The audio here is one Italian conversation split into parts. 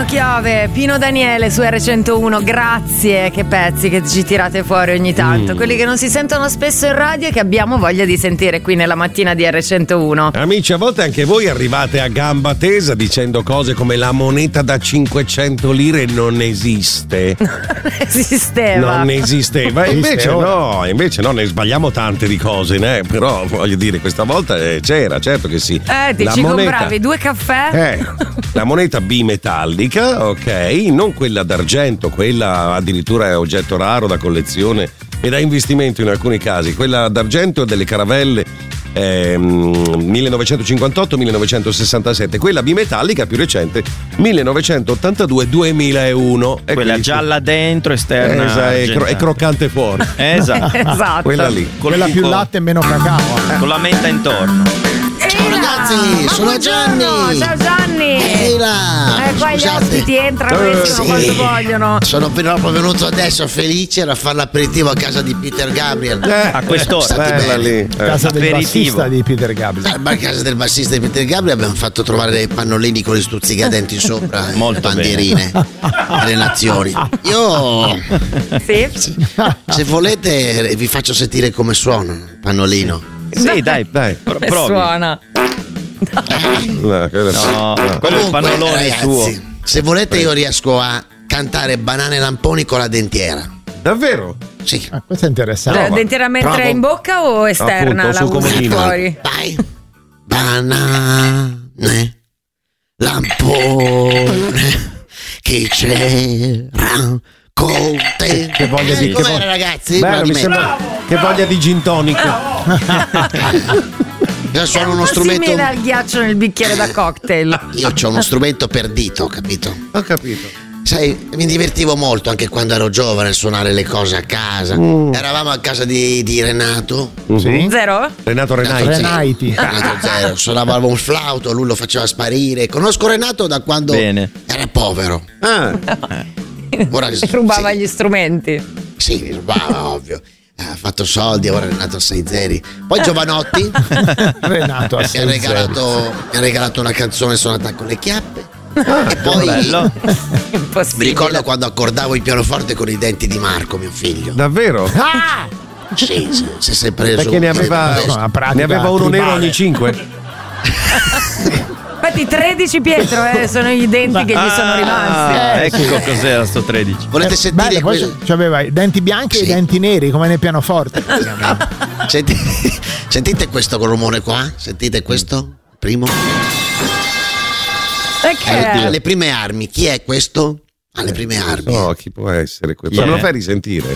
Chiave, Pino Daniele su R101, grazie, che pezzi che ci tirate fuori ogni tanto, quelli che non si sentono spesso in radio e che abbiamo voglia di sentire qui nella mattina di R101. Amici, a volte anche voi arrivate a gamba tesa dicendo cose come la moneta da 500 lire non esiste. Non esisteva. Invece no, ne sbagliamo tante di cose, né? Però voglio dire, questa volta c'era, certo che sì. Ti compravi 2 caffè? La moneta bimetallica, ok, non quella d'argento, quella addirittura è oggetto raro da collezione e da investimento in alcuni casi. Quella d'argento delle caravelle 1958-1967, quella bimetallica più recente 1982-2001. Quella gialla dentro, esterna è croccante fuori. Esatto. Quella lì. Quella più latte e meno cacao. Con la menta intorno. Ciao ragazzi, sono Gianni. Ciao Gianni. Ehi là. Qua gli ospiti entrano e escono quando vogliono. Sono proprio venuto adesso felice a fare l'aperitivo a casa di Peter Gabriel. A quest'ora. Bella lì. Casa del bassista di Peter Gabriel. A casa del bassista di Peter Gabriel abbiamo fatto trovare dei pannolini con le stuzzicadenti sopra. Molto bandierine delle nazioni. Io se volete vi faccio sentire come suona il pannolino. Sì, dai. Provi. Suona. No, quello è il pannolone ragazzi, tuo. Se volete io riesco a cantare Banane e Lamponi con la dentiera. Davvero? Sì. Questo è interessante. Dentiera mentre in bocca o esterna? Appunto, sul comodino. Fuori. Vai. Banane, lampone, che c'era con te. Che voglia di com'era, ragazzi? Bello, mi sembra che voglia di gin tonic. Io sono uno strumento. Simile al ghiaccio nel bicchiere da cocktail. Io ho uno strumento per dito, capito? Ho capito. Sai, mi divertivo molto anche quando ero giovane a suonare le cose a casa. Eravamo a casa di Renato. Sì. Zero? Renato Renaiti. Renato Zero. Suonavamo un flauto, lui lo faceva sparire. Conosco Renato da quando era povero. Ora, rubava gli strumenti. Sì, rubava, ovvio. Ha fatto soldi, ora è Renato a 6 zeri. Poi Giovanotti Renato a 6 mi ha regalato una canzone suonata con le chiappe. E poi mi ricordo quando accordavo il pianoforte con i denti di Marco, mio figlio. Davvero? Sì, si è sempre preso. Perché ne aveva uno nero ogni 5. Infatti 13 Pietro, sono i denti che gli sono rimasti. Ecco cos'era sto 13. Volete sentire poi aveva i denti bianchi e i denti neri come nel pianoforte. Sentite questo rumore qua? Sentite questo? Primo? Alle prime armi. Chi è questo? Alle prime armi. No, chi può essere questo? Me lo fai risentire?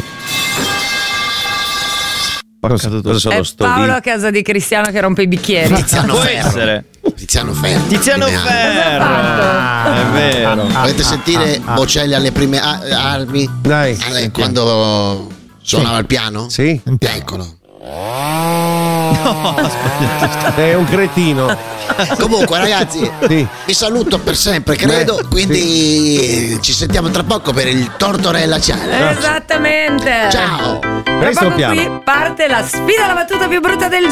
Cosa sono è Paolo a casa di Cristiano che rompe i bicchieri. Tiziano Ferro. Tiziano Ferro. È vero. Volete sentire Bocelli alle prime armi? Dai. Quando suonava il piano? Sì. Eccolo. No, è un cretino. Comunque ragazzi, vi saluto per sempre, credo. Quindi ci sentiamo tra poco per il Tortorella Challenge. Esattamente. Ciao. Tra poco qui parte la sfida alla battuta più brutta del